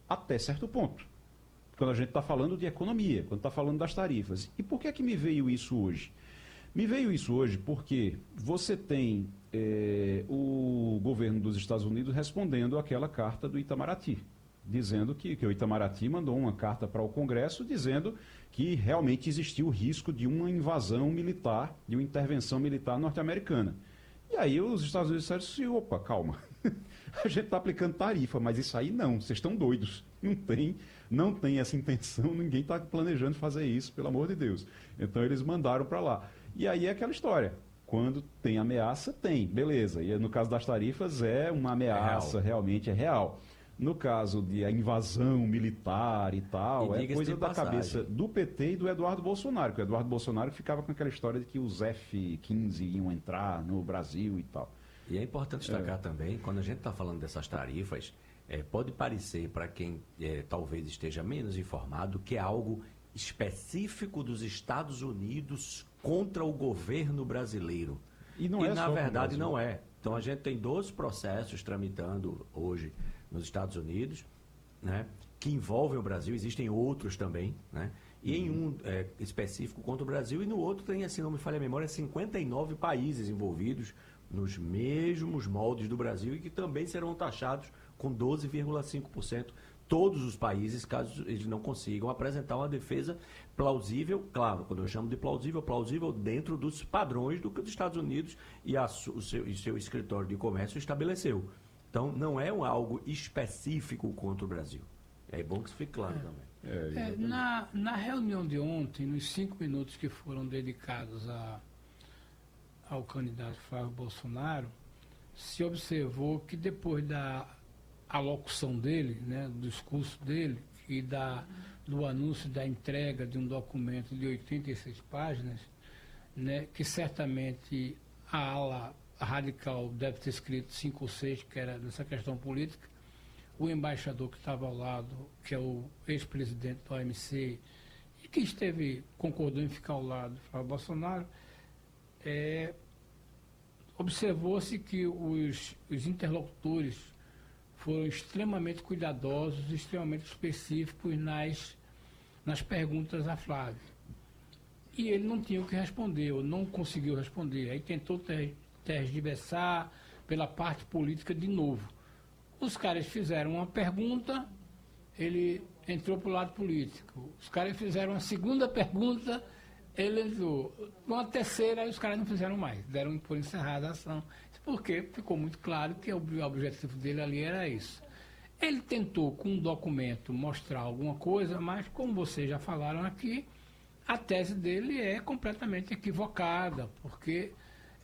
até certo ponto. Quando a gente está falando de economia, quando está falando das tarifas. E por que é que me veio isso hoje? Me veio isso hoje porque você tem o governo dos Estados Unidos respondendo àquela carta do Itamaraty, dizendo que o Itamaraty mandou uma carta para o Congresso dizendo que realmente existiu o risco de uma invasão militar, de uma intervenção militar norte-americana. E aí os Estados Unidos disseram assim, opa, calma, a gente está aplicando tarifa, mas isso aí não, vocês estão doidos, não tem essa intenção, ninguém está planejando fazer isso, pelo amor de Deus. Então eles mandaram para lá. E aí é aquela história, quando tem ameaça, tem, beleza. E no caso das tarifas é uma ameaça, realmente é real. No caso de a invasão militar e tal, é coisa da cabeça do PT e do Eduardo Bolsonaro, que o Eduardo Bolsonaro ficava com aquela história de que os F-15 iam entrar no Brasil e tal. E é importante destacar também, quando a gente está falando dessas tarifas, pode parecer para quem talvez esteja menos informado que é algo específico dos Estados Unidos contra o governo brasileiro. E na verdade não é. Então a gente tem 12 processos tramitando hoje nos Estados Unidos, né, que envolvem o Brasil, existem outros também, né, e em um específico contra o Brasil, e no outro tem, assim, não me falha a memória, 59 países envolvidos nos mesmos moldes do Brasil e que também serão taxados com 12,5%. Todos os países, caso eles não consigam apresentar uma defesa plausível, claro, quando eu chamo de plausível dentro dos padrões do que os Estados Unidos e o seu escritório de comércio estabeleceu. Então, não é algo específico contra o Brasil. É bom que isso fique claro também. Na reunião de ontem, nos 5 minutos que foram dedicados ao candidato Flávio Bolsonaro, se observou que depois da alocução dele, né, do discurso dele e do anúncio da entrega de um documento de 86 páginas, né, que certamente a ala radical deve ter escrito 5 ou 6, que era nessa questão política, o embaixador que estava ao lado, que é o ex-presidente do OMC, e que concordou em ficar ao lado do Flávio Bolsonaro, observou-se que os interlocutores foram extremamente cuidadosos, extremamente específicos nas perguntas a Flávio. E ele não tinha o que responder, ou não conseguiu responder. Aí tentou tergiversar pela parte política de novo. Os caras fizeram uma pergunta, ele entrou para o lado político. Os caras fizeram uma segunda pergunta, ele entrou. Uma terceira, aí os caras não fizeram mais, deram por encerrada a ação. Porque ficou muito claro que o objetivo dele ali era isso. Ele tentou, com um documento, mostrar alguma coisa, mas, como vocês já falaram aqui, a tese dele é completamente equivocada, porque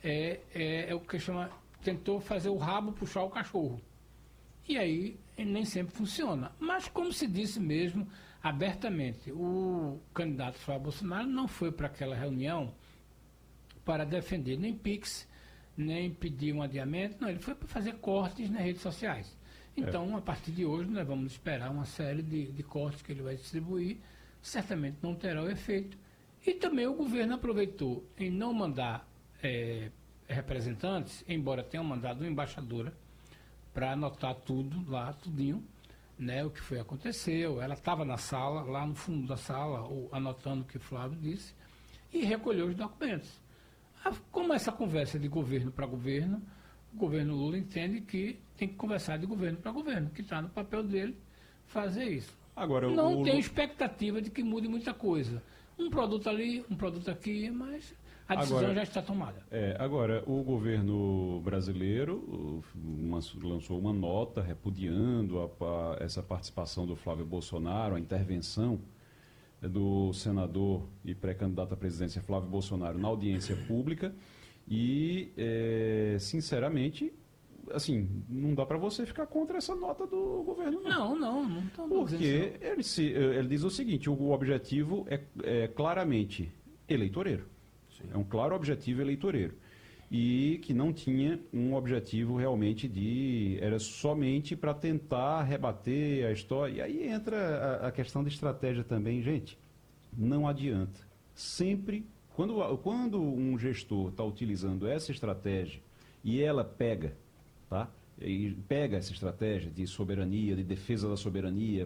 é o que chama, tentou fazer o rabo puxar o cachorro. E aí nem sempre funciona. Mas, como se disse mesmo, abertamente, o candidato Flávio Bolsonaro não foi para aquela reunião para defender nem PIX, nem pedir um adiamento, não, ele foi para fazer cortes nas redes sociais. Então, a partir de hoje, nós vamos esperar uma série de cortes que ele vai distribuir, certamente não terá o efeito. E também o governo aproveitou em não mandar representantes, embora tenha mandado uma embaixadora, para anotar tudo lá, tudinho, né, o que foi aconteceu. Ela estava na sala, lá no fundo da sala, anotando o que o Flávio disse, e recolheu os documentos. Como essa conversa de governo para governo, o governo Lula entende que tem que conversar de governo para governo, que está no papel dele fazer isso. Agora, não tem expectativa de que mude muita coisa. Um produto ali, um produto aqui, mas a decisão já está tomada. Agora, o governo brasileiro lançou uma nota repudiando essa participação do Flávio Bolsonaro, a intervenção do senador e pré-candidato à presidência Flávio Bolsonaro na audiência pública e, sinceramente, assim, não dá para você ficar contra essa nota do governo, não. Não estou porque ele diz o seguinte, o objetivo é claramente eleitoreiro. Sim. É um claro objetivo eleitoreiro. E que não tinha um objetivo realmente era somente para tentar rebater a história. E aí entra a questão de estratégia também, gente. Não adianta. Sempre, quando um gestor está utilizando essa estratégia e ela pega, tá? E pega essa estratégia de soberania, de defesa da soberania,